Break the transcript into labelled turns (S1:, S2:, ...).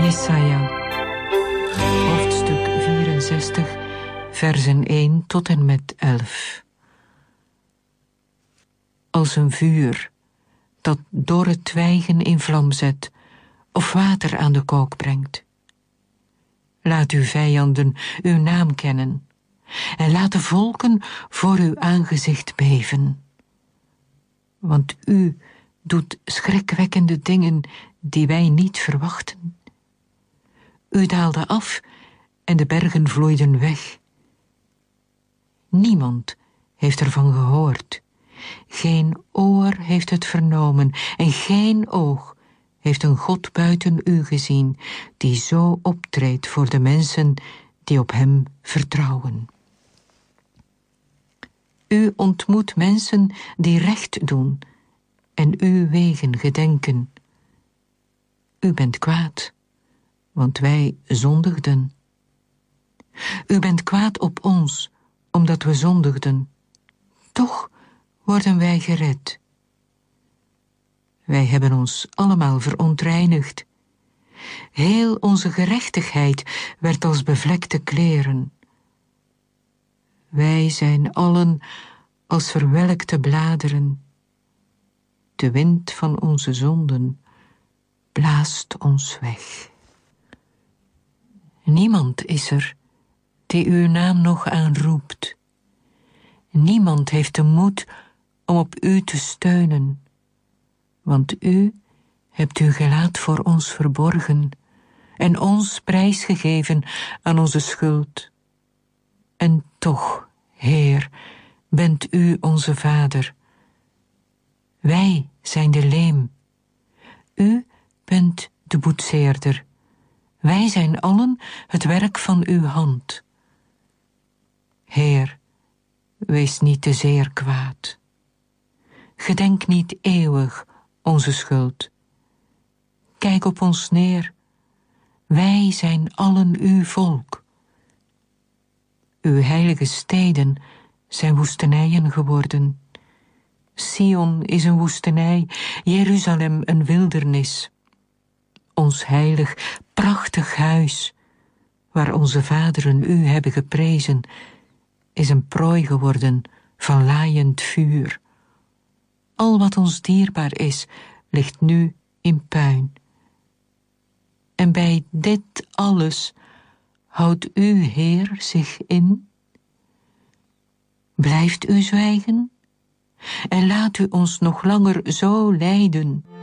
S1: Jesaja, hoofdstuk 64, versen 1 tot en met 11. Als een vuur dat dorre twijgen in vlam zet of water aan de kook brengt. Laat uw vijanden uw naam kennen en laat de volken voor uw aangezicht beven. Want u doet schrikwekkende dingen die wij niet verwachten. U daalde af en de bergen vloeiden weg. Niemand heeft ervan gehoord. Geen oor heeft het vernomen en geen oog heeft een God buiten u gezien, die zo optreedt voor de mensen die op hem vertrouwen. U ontmoet mensen die recht doen en uw wegen gedenken. U bent kwaad, want wij zondigden. U bent kwaad op ons, omdat we zondigden. Toch worden wij gered. Wij hebben ons allemaal verontreinigd. Heel onze gerechtigheid werd als bevlekte kleren. Wij zijn allen als verwelkte bladeren. De wind van onze zonden blaast ons weg. Niemand is er die uw naam nog aanroept. Niemand heeft de moed om op u te steunen, want u hebt uw gelaat voor ons verborgen en ons prijsgegeven aan onze schuld. En toch, Heer, bent u onze Vader. Wij zijn de leem. U bent de boetseerder. Wij zijn allen het werk van uw hand. Heer, wees niet te zeer kwaad. Gedenk niet eeuwig onze schuld. Kijk op ons neer. Wij zijn allen uw volk. Uw heilige steden zijn woestenijen geworden. Sion is een woestenij, Jeruzalem een wildernis. Ons heilig, prachtig huis, waar onze vaderen u hebben geprezen, is een prooi geworden van laaiend vuur. Al wat ons dierbaar is, ligt nu in puin. En bij dit alles houdt u, Heer, zich in? Blijft u zwijgen? En laat u ons nog langer zo lijden?